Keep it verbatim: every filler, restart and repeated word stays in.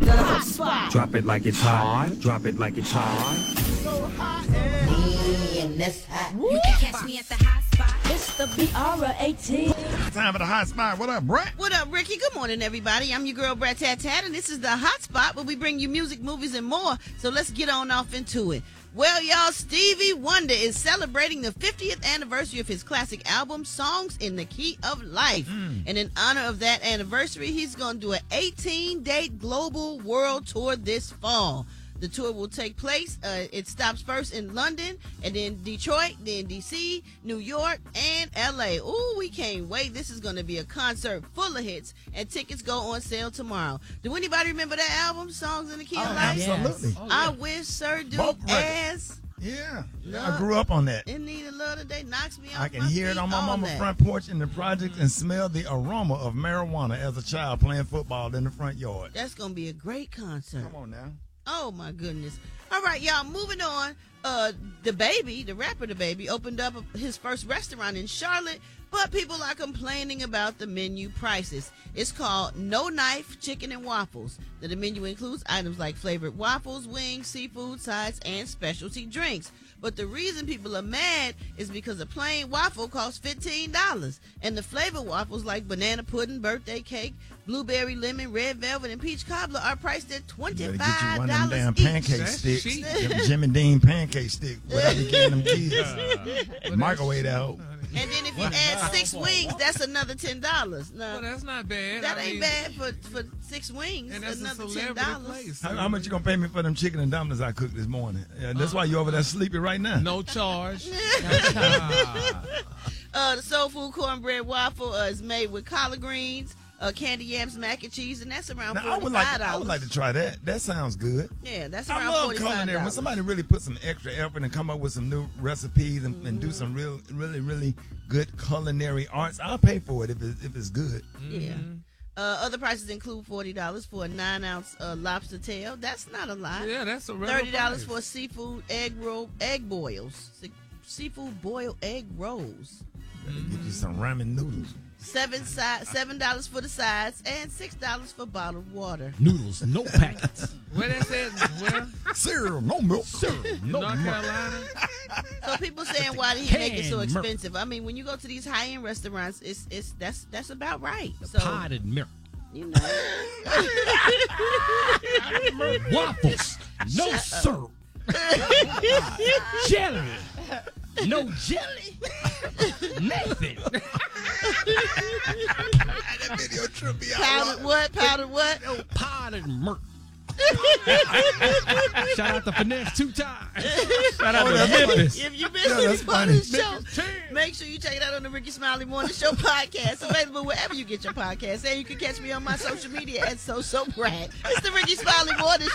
The hot spot. Drop it like it's hot. Drop it like it's hot. So hot and that's hot. You can catch me at the hot spot. It's the B R eighteen. Time for the hot spot. What up, Brett? What up, Ricky? Good morning, everybody. I'm your girl, Brett Tat Tat, and this is the hot spot where we bring you music, movies, and more. So let's get on off into it. Well, y'all, Stevie Wonder is celebrating the fiftieth anniversary of his classic album, Songs in the Key of Life. Mm. And in honor of that anniversary, he's going to do an eighteen-date global world tour this fall. The tour will take place, uh, it stops first in London, and then Detroit, then D C, New York, and L A. Ooh, we can't wait. This is going to be a concert full of hits, and tickets go on sale tomorrow. Do anybody remember that album, Songs in the Key oh, of Life? Absolutely. Yes. Oh, yeah. I wish Sir Duke ass. Yeah, yeah, I grew up on that. In Need of Love Today knocks me off I can my hear feet it on my mama's that. front porch in the project and smell the aroma of marijuana as a child playing football in the front yard. That's going to be a great concert. Come on now. Oh, my goodness. All right, y'all, moving on. Uh, the Baby, the rapper The Baby, opened up his first restaurant in Charlotte, but people are complaining about the menu prices. It's called No Knife Chicken and Waffles. The menu includes items like flavored waffles, wings, seafood, sides, and specialty drinks. But the reason people are mad is because a plain waffle costs fifteen dollars, and the flavored waffles like banana pudding, birthday cake, blueberry, lemon, red velvet, and peach cobbler are priced at twenty-five dollars you one of them damn each. pancake sticks. Them Jimmy Dean pancake stick without you getting them kids. Uh, Microwave out. And then if you add six wings, that's another ten dollars. No, well, that's not bad. That I ain't mean, bad for, for six wings. And that's another a ten dollars. How, how much you gonna pay me for them chicken and dumplings I cooked this morning? Yeah, that's uh, why you over there sleepy right now. No charge. uh, the soul food cornbread waffle uh, is made with collard greens, uh, candy yams, mac and cheese, and that's around now, forty-five dollars. I would, like to, I would like to try that. That sounds good. Yeah, that's I around love forty-five dollars. culinary. When somebody really put some extra effort and come up with some new recipes and, mm-hmm. and do some real, really, really good culinary arts, I'll pay for it if it's, if it's good. Mm-hmm. Yeah. Uh, other prices include forty dollars for a nine-ounce uh, lobster tail. That's not a lot. Yeah, that's a real thirty dollars price. for seafood egg roll, egg boils. Se- seafood boiled egg rolls. Better get you some ramen noodles. Seven si- Seven dollars for the sides and six dollars for bottled water. Noodles, no packets. Where that's at? Where? Cereal, no milk. Cereal, no North milk. Carolina. So people saying why did he make it so Canned expensive? I mean, when you go to these high-end restaurants, it's it's that's that's about right. So Potted milk. you know, Waffles, no syrup. Jelly, no jelly. Nothing. That video tripped me out. powdered what? Powdered what? No potted milk. Shout out to Finesse two times. Shout out Oh, to that's Memphis. If you missed Yeah, any that's part of the funny. show, make sure you check it out on the Ricky Smiley Morning Show podcast. Available wherever you get your podcast. And you can catch me on my social media at So So Brad. It's the Ricky Smiley Morning Show.